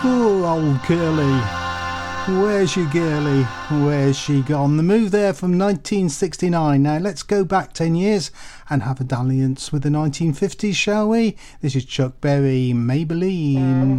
Poor old girlie. Where's your girlie? Where's she gone? The Move there from 1969. Now let's go back 10 years and have a dalliance with the 1950s, shall we? This is Chuck Berry, Maybelline.